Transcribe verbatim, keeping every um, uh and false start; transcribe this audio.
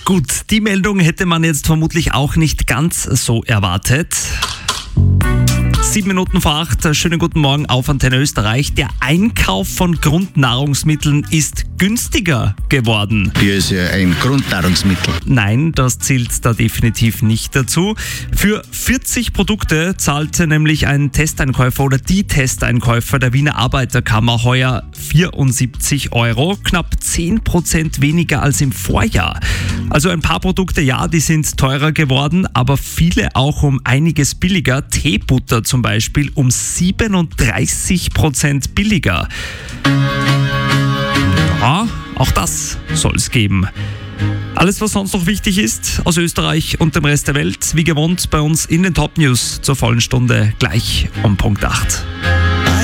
Gut, die Meldung hätte man jetzt vermutlich auch nicht ganz so erwartet. Sieben Minuten vor acht, schönen guten Morgen auf Antenne Österreich. Der Einkauf von Grundnahrungsmitteln ist günstiger geworden. Bier ist ja ein Grundnahrungsmittel. Nein, das zählt da definitiv nicht dazu. Für vierzig Produkte zahlte nämlich ein Testeinkäufer oder die Testeinkäufer der Wiener Arbeiterkammer heuer vierundsiebzig Euro, knapp zehn Prozent weniger als im Vorjahr. Also ein paar Produkte, ja, die sind teurer geworden, aber viele auch um einiges billiger. Teebutter zum Beispiel um siebenunddreißig Prozent billiger. Ja, auch das soll es geben. Alles, was sonst noch wichtig ist aus Österreich und dem Rest der Welt, wie gewohnt bei uns in den Top News zur vollen Stunde gleich um Punkt acht.